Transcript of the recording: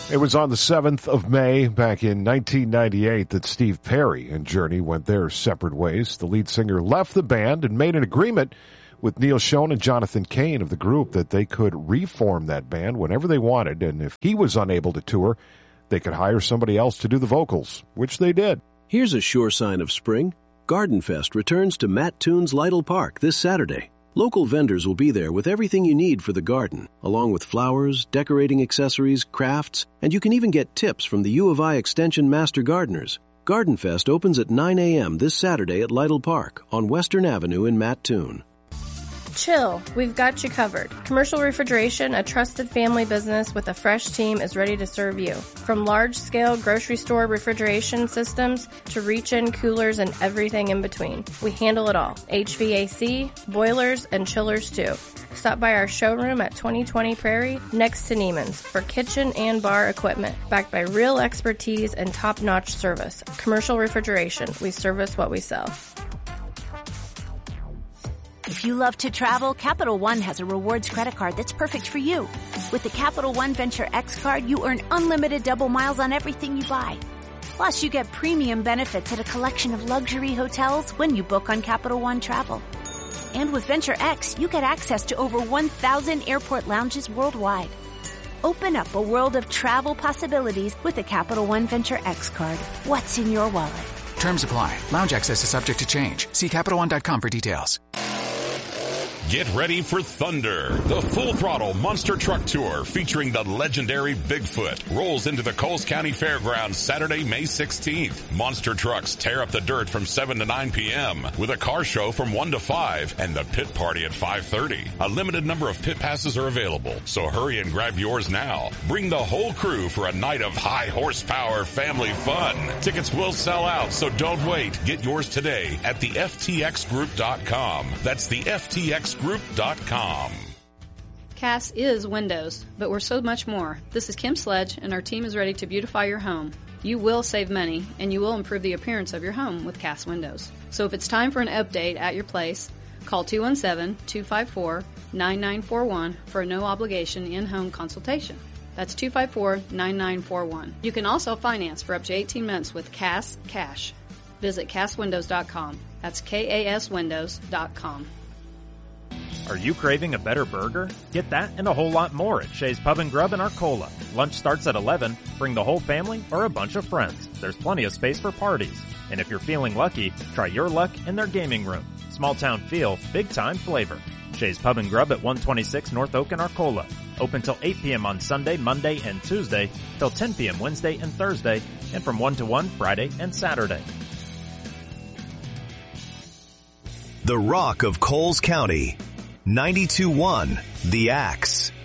It was on the 7th of May back in 1998 that Steve Perry and Journey went their separate ways. The lead singer left the band and made an agreement with Neil Schon and Jonathan Cain of the group that they could reform that band whenever they wanted, and if he was unable to tour, they could hire somebody else to do the vocals, which they did. Here's a sure sign of spring. Garden Fest returns to Matt Toon's Lytle Park this Saturday. Local vendors will be there with everything you need for the garden, along with flowers, decorating accessories, crafts, and you can even get tips from the U of I Extension Master Gardeners. Garden Fest opens at 9 a.m. this Saturday at Lytle Park on Western Avenue in Mattoon. Chill, we've got you covered. Commercial Refrigeration, a trusted family business with a fresh team, is ready to serve you. From large-scale grocery store refrigeration systems to reach-in coolers and everything in between. We handle it all. HVAC, boilers, and chillers too. Stop by our showroom at 2020 Prairie next to Neiman's for kitchen and bar equipment, backed by real expertise and top-notch service. Commercial Refrigeration, we service what we sell. If you love to travel, Capital One has a rewards credit card that's perfect for you. With the Capital One Venture X card, you earn unlimited double miles on everything you buy. Plus, you get premium benefits at a collection of luxury hotels when you book on Capital One Travel. And with Venture X, you get access to over 1,000 airport lounges worldwide. Open up a world of travel possibilities with the Capital One Venture X card. What's in your wallet? Terms apply. Lounge access is subject to change. See CapitalOne.com for details. Get ready for Thunder. The full-throttle monster truck tour featuring the legendary Bigfoot rolls into the Coles County Fairgrounds Saturday, May 16th. Monster trucks tear up the dirt from 7 to 9 p.m. with a car show from 1 to 5 and the pit party at 5:30. A limited number of pit passes are available, so hurry and grab yours now. Bring the whole crew for a night of high horsepower family fun. Tickets will sell out, so don't wait. Get yours today at the FTXgroup.com. That's the FTXgroup.com. Cass is windows, but we're so much more. This is Kim Sledge, and our team is ready to beautify your home. You will save money, and you will improve the appearance of your home with Cass Windows. So if it's time for an update at your place, call 217-254-9941 for a no-obligation in-home consultation. That's 254-9941. You can also finance for up to 18 months with Cass Cash. Visit CassWindows.com. That's KASWindows.com. Are you craving a better burger? Get that and a whole lot more at Shea's Pub and Grub in Arcola. Lunch starts at 11. Bring the whole family or a bunch of friends. There's plenty of space for parties. And if you're feeling lucky, try your luck in their gaming room. Small town feel, big time flavor. Shea's Pub and Grub at 126 North Oak in Arcola. Open till 8 p.m. on Sunday, Monday, and Tuesday, till 10 p.m. Wednesday and Thursday, and from 1 to 1 Friday and Saturday. The Rock of Coles County. 92.1 The Axe.